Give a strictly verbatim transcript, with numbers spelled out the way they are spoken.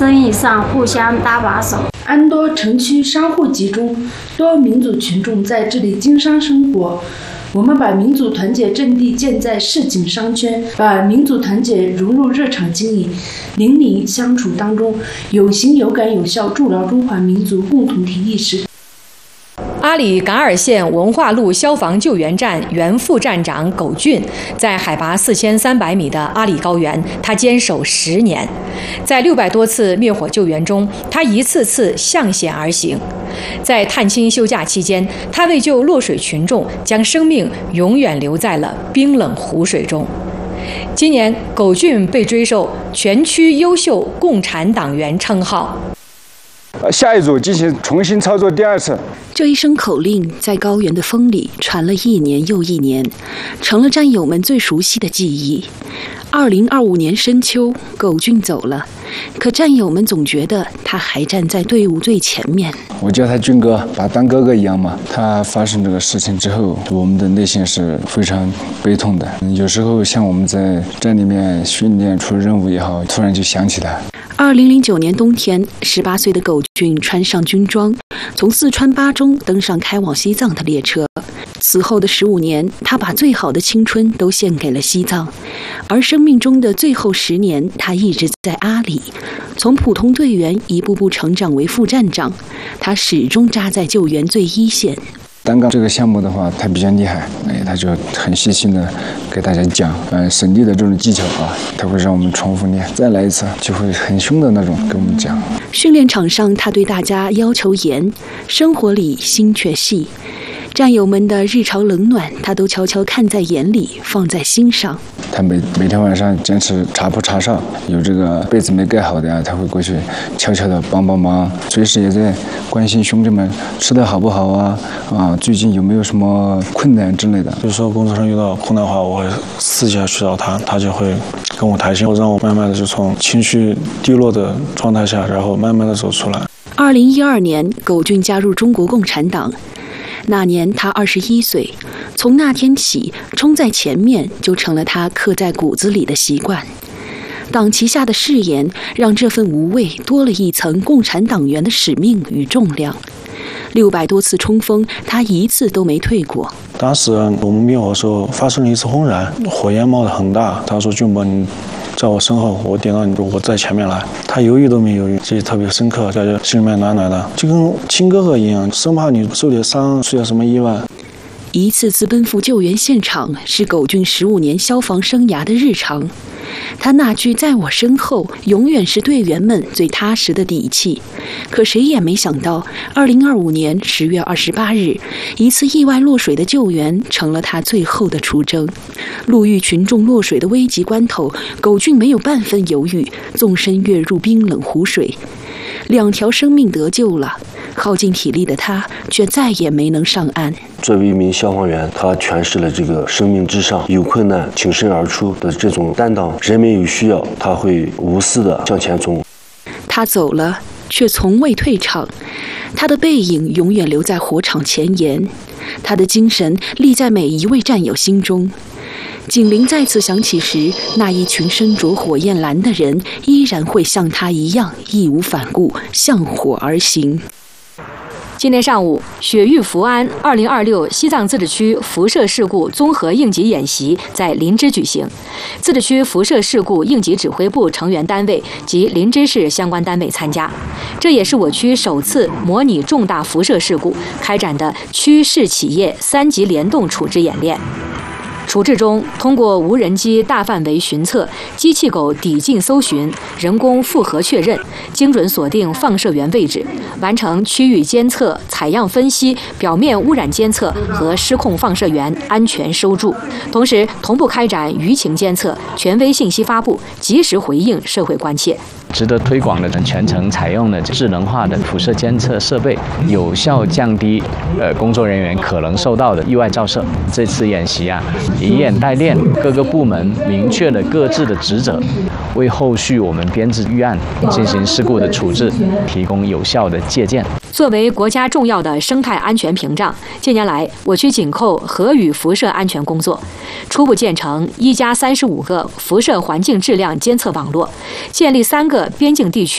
生意上互相搭把手。 安多城区商户集中，多民族群众在这里经商生活。我们把民族团结阵地建在市井商圈，把民族团结融入日常经营，邻里相处当中有形有感有效筑牢中华民族共同体意识。 阿里噶尔县文化路消防救援站原副站长苟俊，在海拔四千三百米的阿里高原，他坚守十年，在六百多次灭火救援中，他一次次向险而行。在探亲休假期间，他为救落水群众，将生命永远留在了冰冷湖水中。今年，苟俊被追授全区优秀共产党员称号。 下一组进行重新操作第二次。 这一声口令在高原的风里传了一年又一年，成了战友们最熟悉的记忆。二零二五年深秋，苟俊走了，可战友们总觉得他还站在队伍最前面。 我叫他俊哥，把当哥哥一样嘛。他发生这个事情之后，我们的内心是非常悲痛的。有时候像我们在站里面训练出任务也好，突然就想起他。 二零零九年冬天，十八岁的苟俊穿上军装，从四川巴中登上开往西藏的列车。此后的十五年，他把最好的青春都献给了西藏，而生命中的最后十年，他一直在阿里，从普通队员一步步成长为副站长，他始终扎在救援最一线。 单杠这个项目的话，他比较厉害，哎，他就很细心的给大家讲，呃，省力的这种技巧啊，他会让我们重复练，再来一次就会很凶的那种跟我们讲。 训练场上，他对大家要求严，生活里心却细。战友们的日常冷暖，他都悄悄看在眼里，放在心上。 他每每天晚上坚持茶铺茶哨，有这个被子没盖好的呀，他会过去悄悄的帮帮忙，随时也在关心兄弟们吃的好不好啊，啊，最近有没有什么困难之类的。 有时候工作上遇到困难的话，我会私下去找他，他就会跟我谈心，让我慢慢的就从情绪低落的状态下，然后慢慢的走出来。 二零一二年，苟俊加入中国共产党。那年他二十一岁，从那天起，冲在前面就成了他刻在骨子里的习惯。党旗下的誓言，让这份无畏多了一层共产党员的使命与重量。六百多次冲锋，他一次都没退过。 当时我们灭火的时候发生了一次轰然，火焰冒得很大。他说：“俊博，你在我身后，我点到你，我在前面来。”他犹豫都没犹豫，记忆特别深刻，感觉心里面暖暖的，就跟亲哥哥一样，生怕你受点伤，出现什么意外。 一次次奔赴救援现场，是苟俊十五年消防生涯的日常。他那句“在我身后”永远是队员们最踏实的底气。可谁也没想到，二零二五年十月二十八日，一次意外落水的救援成了他最后的出征。陆域群众落水的危急关头，苟俊没有半分犹豫，纵身跃入冰冷湖水。两条生命得救了，耗尽体力的他却再也没能上岸。 作为一名消防员，他诠释了这个生命至上、有困难挺身而出的这种担当。人民有需要，他会无私的向前冲。 他走了，却从未退场，他的背影永远留在火场前沿，他的精神立在每一位战友心中。警铃再次响起时，那一群身着火焰蓝的人依然会像他一样义无反顾，向火而行。 今天上午，雪域福安二零二六西藏自治区辐射事故综合应急演习在林芝举行，自治区辐射事故应急指挥部成员单位及林芝市相关单位参加。这也是我区首次模拟重大辐射事故开展的区市企业三级联动处置演练。处置中，通过无人机大范围巡测、机器狗抵近搜寻、人工复核确认、精准锁定放射源位置，完成区域监测、采样分析、表面污染监测和失控放射源安全收住。同时，同步开展舆情监测、权威信息发布，及时回应社会关切。 值得推广的，全程采用了智能化的辐射监测设备，有效降低呃工作人员可能受到的意外照射。这次演习啊，以演代练，各个部门明确了各自的职责，为后续我们编制预案、进行事故的处置提供有效的借鉴。 作为国家重要的生态安全屏障，近年来我区紧扣核与辐射安全工作，初步建成一加三十五个辐射环境质量监测网络，建立三个边境地区